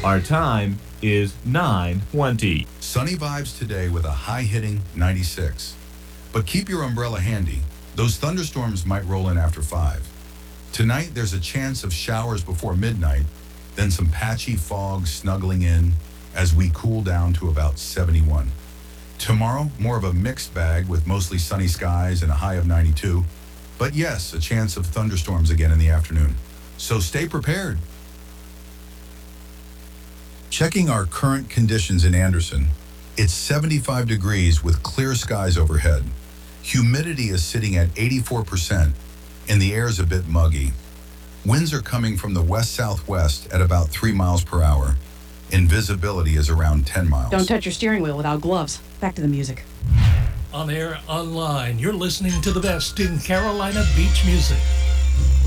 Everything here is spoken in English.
Our time is 9:20. Sunny vibes today with a high-hitting 96. But keep your umbrella handy. Those thunderstorms might roll in after 5. Tonight, there's a chance of showers before midnight, then some patchy fog snuggling in as we cool down to about 71. Tomorrow, more of a mixed bag with mostly sunny skies and a high of 92. But yes, a chance of thunderstorms again in the afternoon. So stay prepared. Checking our current conditions in Anderson, it's 75 degrees with clear skies overhead. Humidity is sitting at 84%, and the air is a bit muggy. Winds are coming from the west-southwest at about 3 miles per hour, and visibility is around 10 miles. Don't touch your steering wheel without gloves. Back to the music. On air, online, you're listening to the best in Carolina beach music.